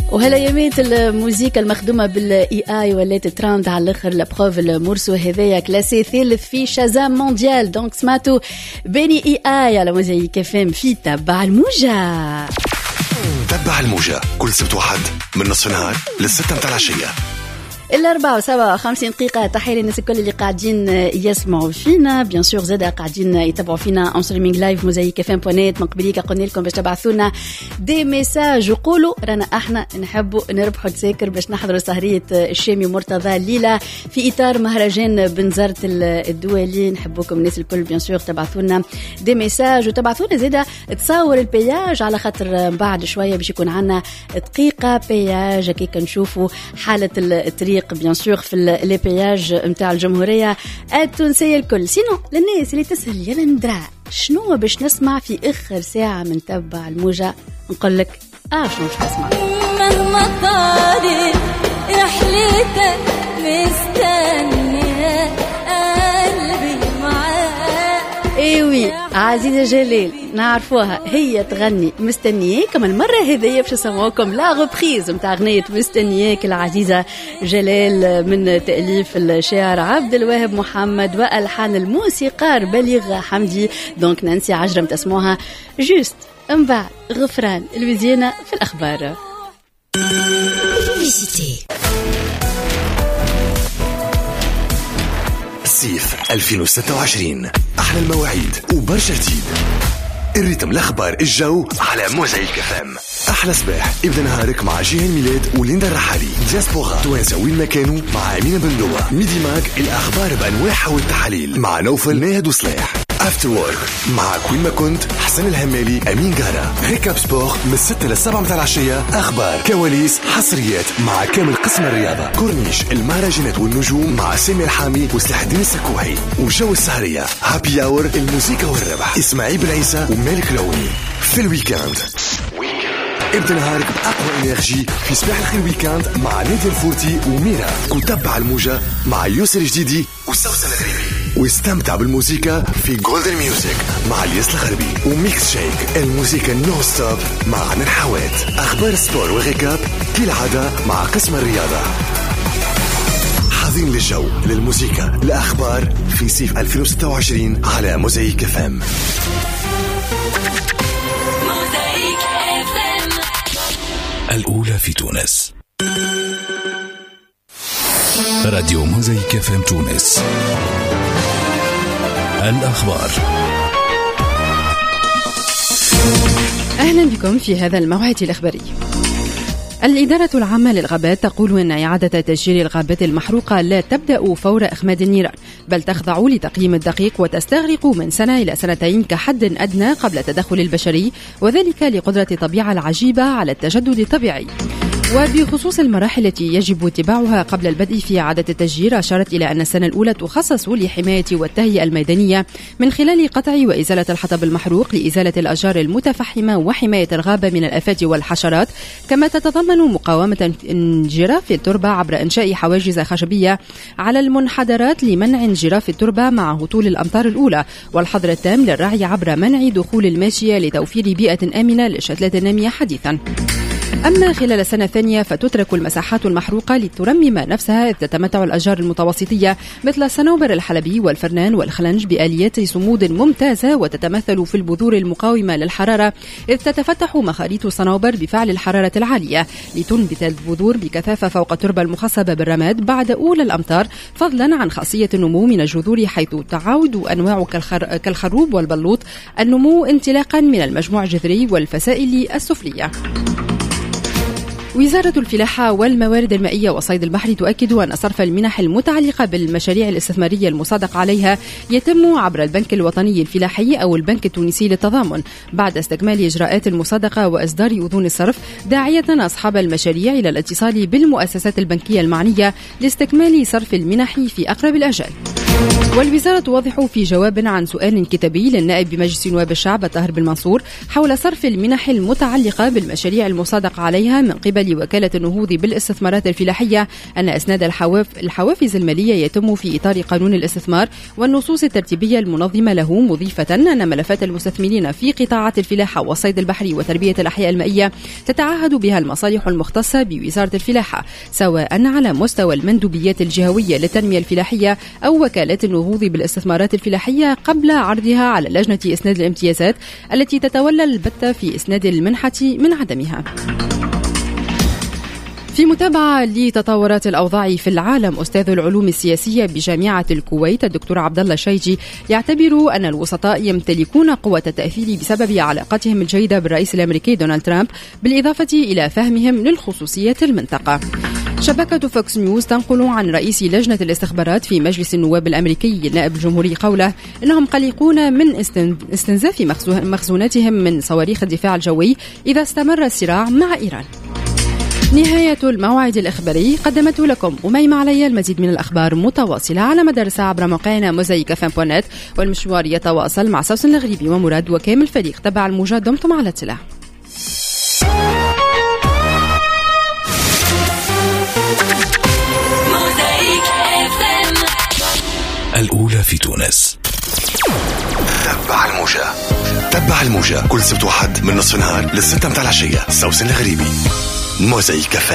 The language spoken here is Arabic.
وهلا يميت الموسيقى المخدومة بالاي اي ولات تراند على الاخر. لابروف المورسو هذايا كلاسي ثالث في شازام مونديال. دونك سمعتوا بيني اي اي على موزايك اف ام في تبع الموجة. تبع الموجة كل سبت واحد من نصف النهار للستة متاع العشية. 4:57 دقيقة. تحية للناس الكل اللي قاعدين يسمعوا فينا بيان سور، زادا قاعدين يتابعوا فينا اون ستريمينغ لايف موزايك اف ام بونيت. من قبليك قلنا لكم باش تبعثونا دي ميساج وقولوا رانا احنا نحبوا نربحوا تساكر باش نحضروا سهرية الشامي مرتضى الليلة في اطار مهرجان بنزرت الدولي. نحبوكم الناس الكل بيان سور تبعثونا دي ميساج وتبعثونا زادا تصور البياج، على خاطر بعد شوية باش يكون عنا دقيقة بياج كي كنشوفوا حالة الطريق بيان سور في لي بياج نتاع الجمهوريه التونسيه الكل. سينو للناس اللي تسهل يلا ندرع شنو باش نسمع في اخر ساعه من تبع الموجه، نقول لك شنو باش تسمع. مهما طالت رحلتك مستنيه قلبي معاك. ايوي عزيزة جلال نعرفوها هي تغني مستنياك، كما المرة هذه باش نسمعوكم لا غوبريز متاع أغنية مستنياك العزيزة جلال من تأليف الشاعر عبد الوهاب محمد وألحان الموسيقار بليغ حمدي. دونك نانسي عجرم تسمعوها جوست من بعد غفران الوزينة في الأخبار. صيف 2026 أحلى المواعيد وبرشا جديد. الريتم الأخبار الجو على موزايك اف ام. أحلى صباح ابدأ نهارك مع جيهان ميلاد وليندا الرحالي. دياسبورا توانسة وين ما كانوا مع أمينة بندوة. ميدي ماك الأخبار بأنواعها والتحاليل مع نوفل ناهد وصلاح. افتر وورك مع كوين ما كنت حسن الهمالي أمين جارة. ريكاب سبور من 6 ل 7 متاع العشية. أخبار كواليس حصريات مع كامل قسم الرياضة. كورنيش المهرجانات والنجوم مع سامي الحامي وسلاح الدين السكوحي. وجو السهرية هابي اور الموسيقى والربح إسماعيل بن عيسى ومالك لوني. في الويكاند ابدأ نهارك بأقوى إنرجي في صباح الخير ويكاند مع نادي الفورتي وميرا. وتبع الموجة مع يوسر جديدي وسوسن الغريبي. واستمتع بالموسيقى في جولدن ميوزك مع الياس الغربي. وميكس شيك الموسيقى نو ستوب مع عن الحوات. أخبار سبور وغيكاب كالعادة مع قسم الرياضة. حاضرين للجو للموسيقى الأخبار في صيف 2026 على موزايك اف ام. الأولى في تونس. راديو موزايك اف ام تونس. الأخبار. أهلا بكم في هذا الموعد الأخباري. الإدارة العامة للغابات تقول أن إعادة تسجيل الغابات المحروقة لا تبدأ فور إخماد النيران، بل تخضع لتقييم دقيق وتستغرق من سنة إلى سنتين كحد أدنى قبل التدخل البشري، وذلك لقدرة الطبيعة العجيبة على التجدد الطبيعي. وبخصوص المراحل التي يجب اتباعها قبل البدء في إعادة التسجيل، أشارت إلى أن السنة الأولى تخصص لحماية والتهيئة الميدانية من خلال قطع وإزالة الحطب المحروق لإزالة الأشجار المتفحمة وحماية الغابة من الآفات والحشرات، كما تتضمن مقاومة انجراف التربة عبر إنشاء حواجز خشبية على المنحدرات لمنع انجراف التربة مع هطول الأمطار الأولى، والحظر التام للرعي عبر منع دخول الماشية لتوفير بيئة آمنة للشتلات النامية حديثا. أما خلال السنة الثانية فتترك المساحات المحروقة لترمم نفسها، إذ تتمتع الأشجار المتوسطية مثل الصنوبر الحلبي والفرنان والخلنج بآليات صمود ممتازة، وتتمثل في البذور المقاومة للحرارة، إذ تتفتح مخاريط الصنوبر بفعل الحرارة العالية لتنبت البذور بكثافة فوق التربة المخصبة بالرماد بعد أولى الأمطار، فضلا عن خاصية النمو من الجذور، حيث تعود أنواع كالخروب والبلوط النمو انطلاقا من المجموع الجذري والفسائل السفلية. وزارة الفلاحة والموارد المائية والصيد البحري تؤكد أن صرف المنح المتعلقة بالمشاريع الاستثمارية المصادق عليها يتم عبر البنك الوطني الفلاحي أو البنك التونسي للتضامن بعد استكمال إجراءات المصادقة وإصدار أذون الصرف، داعية أصحاب المشاريع إلى الاتصال بالمؤسسات البنكية المعنية لاستكمال صرف المنح في أقرب الأجال. والوزارة توضح في جواب عن سؤال كتابي للنائب بمجلس نواب الشعب طاهر بن منصور حول صرف المنح المتعلقة بالمشاريع المصادق عليها من قبل وكالة النهوض بالاستثمارات الفلاحية أن إسناد الحوافز المالية يتم في إطار قانون الاستثمار والنصوص الترتيبية المنظمة له، مضيفة أن ملفات المستثمرين في قطاعات الفلاحة والصيد البحري وتربية الأحياء المائية تتعهد بها المصالح المختصة بوزارة الفلاحة، سواء على مستوى المندوبيات الجهوية للتنمية الفلاحية أو وكالات النهوض بالاستثمارات الفلاحية، قبل عرضها على لجنة إسناد الامتيازات التي تتولى البت في إسناد المنحة من عدمها. في متابعة لتطورات الأوضاع في العالم، أستاذ العلوم السياسية بجامعة الكويت الدكتور عبد الله الشيجي يعتبر أن الوسطاء يمتلكون قوة التأثير بسبب علاقتهم الجيدة بالرئيس الأمريكي دونالد ترامب، بالإضافة إلى فهمهم للخصوصية المنطقة. شبكة فوكس نيوز تنقل عن رئيس لجنة الاستخبارات في مجلس النواب الأمريكي النائب الجمهوري قوله إنهم قلقون من استنزاف مخزوناتهم من صواريخ الدفاع الجوي إذا استمر الصراع مع إيران. نهاية الموعد الإخباري قدمته لكم أميمة علي. المزيد من الأخبار متواصلة على مدار الساعة عبر موقعنا mosaicfm.net، والمشوار يتواصل مع سوسن الغريبي ومراد وكامل فريق تبع الموجة. دمتم على اطلاع. الأولى في تونس. تبع الموجة كل سبت وحد من نصف النهار للستة متاع العشية. سوسن الغريبي، موزايك كافيه.